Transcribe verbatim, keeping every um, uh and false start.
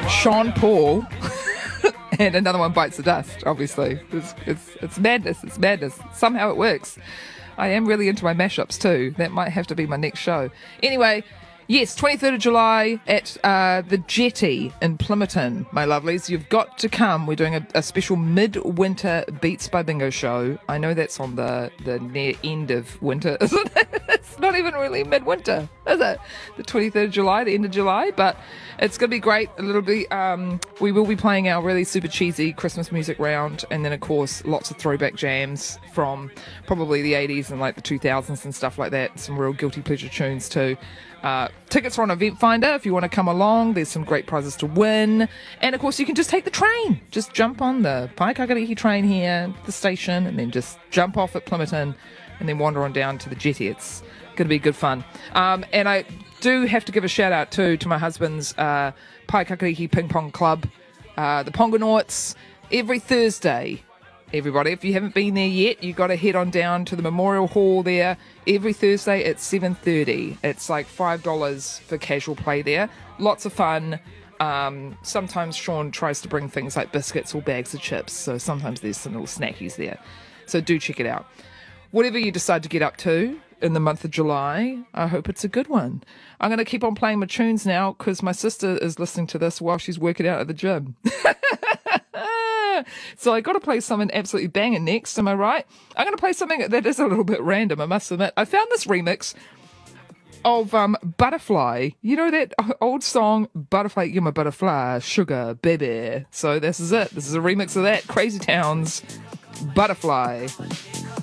Sean Paul, and another one bites the dust, obviously. It's, it's, it's madness, it's madness. Somehow it works. I am really into my mashups too. That might have to be my next show. Anyway, yes, twenty-third of July at uh, the Jetty in Plimmerton, my lovelies. You've got to come. We're doing a, a special midwinter Beats by Bingo show. I know that's on the, the near end of winter, isn't it? It's not even really midwinter, is it? The twenty-third of July, the end of July, but it's going to be great. A little bit. Um, we will be playing our really super cheesy Christmas music round, and then of course lots of throwback jams from probably the eighties and like the two thousands and stuff like that. Some real guilty pleasure tunes too. Uh, tickets are on Event Finder if you want to come along. There's some great prizes to win, and of course you can just take the train. Just jump on the Paikakarihi train here, the station, and then just jump off at Plimmerton, and then wander on down to the Jetty. It's going to be good fun. Um, and I do have to give a shout out too to my husband's uh, Paikakarihi Ping Pong Club, uh, the Pongonauts, every Thursday. Everybody, if you haven't been there yet, you've got to head on down to the Memorial Hall there every Thursday at seven thirty. It's like five dollars for casual play there. Lots of fun. Um, sometimes Sean tries to bring things like biscuits or bags of chips, so sometimes there's some little snackies there. So do check it out. Whatever you decide to get up to in the month of July, I hope it's a good one. I'm going to keep on playing my tunes now because my sister is listening to this while she's working out at the gym. So I got to play something absolutely banging next, am I right? I'm going to play something that is a little bit random, I must admit. I found this remix of um, Butterfly. You know that old song, Butterfly, You're My Butterfly, Sugar, Baby. So this is it. This is a remix of that. Crazy Town's Butterfly.